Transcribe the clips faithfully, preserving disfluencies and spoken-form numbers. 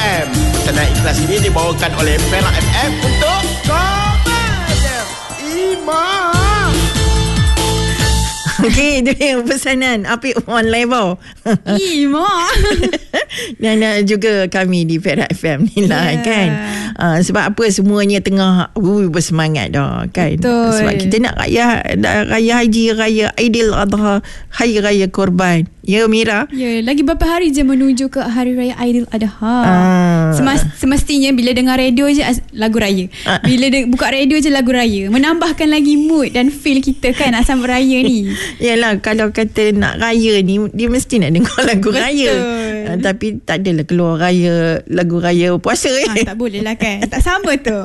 M. Pesanan ikhlas ini dibawakan oleh Perak F M untuk Komaja Ima. Okey, itu yang pesanan Apik on level. Ima. Dan uh, juga kami di Perak F M ni lah, yeah. kan. Uh, sebab apa semuanya tengah uh, bersemangat dah, kan. Betul. Sebab kita nak raya raya haji, raya Aidil Adha, hari raya korban. Ya, Mira. Ya, lagi beberapa hari je menuju ke hari raya Aidil Adha. Ah. Semas, semestinya bila dengar radio je lagu raya. Ah. Bila de- buka radio je lagu raya. Menambahkan lagi mood dan feel kita kan nak sambut raya ni. Yalah, kalau kata nak raya ni, dia mesti nak dengar lagu Betul. raya. Uh, tapi tak adalah keluar raya, lagu raya puasa. Ha, eh. tak boleh lah kan. Tak sama tu.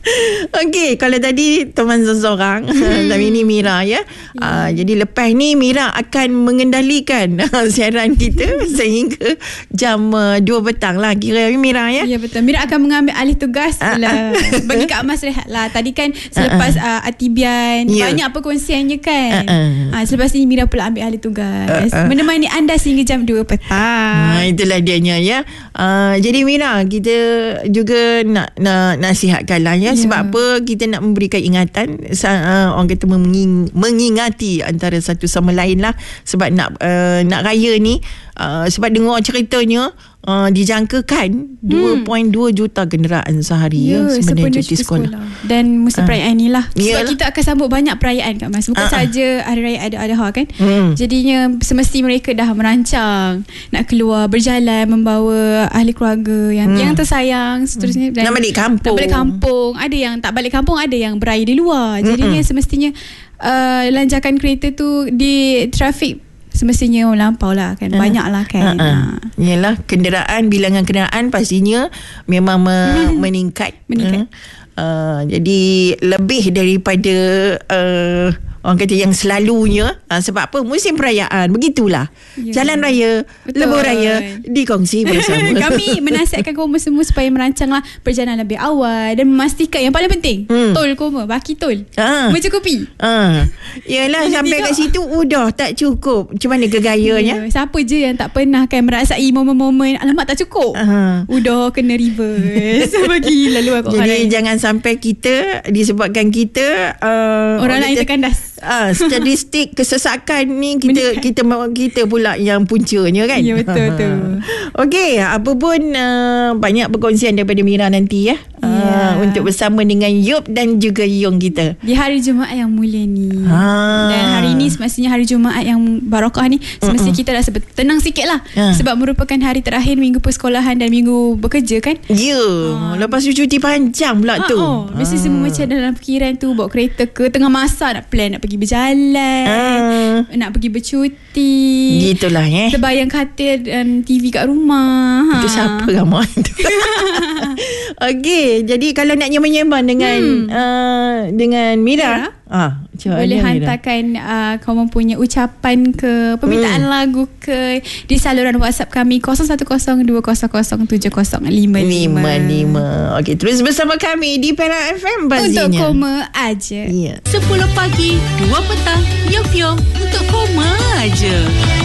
Okey, kalau tadi teman seseorang, hmm. tapi ni Mira ya. Yeah. Uh, jadi lepas ni Mira akan mengendalikan siaran kita sehingga jam uh, dua petang lah kira Mira ya. Ya betul. Mira akan mengambil alih tugas uh, lah. Bagi Kak Mas rehat lah. Tadi kan selepas uh, Atibian yeah. banyak perkongsiannya kan. Uh, uh. Uh, selepas ni Mira pula ambil alih tugas. Uh, uh. Menemani anda sehingga jam dua petang. Uh, itulah dianya ya. Uh, jadi Mira, kita juga nak nak nasihatkan lah ya. Yeah. Sebab apa kita nak memberikan ingatan, uh, orang kata menging, mengingati antara satu sama lain lah. Sebab nak uh, nak raya ni, uh, sebab dengar ceritanya uh, dijangkakan hmm. dua perpuluhan dua juta kenderaan sehari ya, ya sebenarnya cuti sekolah. sekolah dan musim uh. perayaan ni lah. Sebab Yalah. kita akan sambut banyak perayaan Kak Mas. Bukan uh. saja hari raya Aidil Adha kan. hmm. Jadinya semesti mereka dah merancang nak keluar berjalan membawa ahli keluarga yang, hmm. yang tersayang seterusnya. Dan nak balik kampung. Nak balik kampung. Ada yang tak balik kampung, ada yang beraya di luar. Jadinya mm-hmm. semestinya uh, lanjakan kereta tu di trafik semestinya melampau lah kan. Uh, Banyak lah kan. uh-uh. Yalah, kenderaan, bilangan kenderaan pastinya memang me- hmm. meningkat. Meningkat. Uh, uh, jadi lebih daripada uh, orang kata yang selalunya. uh, Sebab apa? Musim perayaan. Begitulah ya. Jalan raya, lebuh raya dikongsi bersama. Kami menasihatkan Koma semua supaya merancanglah perjalanan lebih awal dan memastikan yang paling penting hmm. tol Koma, baki tol uh. mencukupi. uh. Yalah, sampai kat situ udah tak cukup. Macam mana kegayanya? Ya. Siapa je yang tak pernah kan merasai momen-momen alamak tak cukup, uh. udah kena reverse bagi laluan kok. Jadi jangan sampai kita disebabkan kita uh, orang lain terkandas. Ah, statistik kesesakan ni kita Meningkat. kita kita pula yang puncanya kan. Ya betul tu. Okey, apa pun uh, banyak perkongsian daripada Mira nanti ya. Yeah. Uh, untuk bersama dengan Yop dan juga Yung kita di hari Jumaat yang mulia ni. Ha. Dan hari ni semestinya hari Jumaat yang barakah ni, semestinya kita dah sebut tenang sikit lah. Ha. Sebab merupakan hari terakhir minggu persekolahan dan minggu bekerja kan. Ya, yeah. ha. Lepas tu cuti panjang pula ha, tu. Oh, mesti ha. semua macam dalam fikiran tu bawa kereta ke tengah masa nak plan nak pergi berjalan, ha. nak pergi bercuti. Gitulah ya. Eh. Terbayang katil dan T V kat rumah. Itu ha. siapa ramai tu? Okey, jadi kalau nak nyembang-nyembang dengan hmm. uh, dengan Mira, ah, boleh hantarkan uh, kau mempunyai ucapan ke permintaan hmm. lagu ke di saluran WhatsApp kami kosong satu kosong dua kosong kosong tujuh kosong lima lima. Okey, terus bersama kami di Perak F M pastinya. Untuk Koma aja. Yeah. sepuluh pagi, dua petang, Yop Yop untuk Koma aja.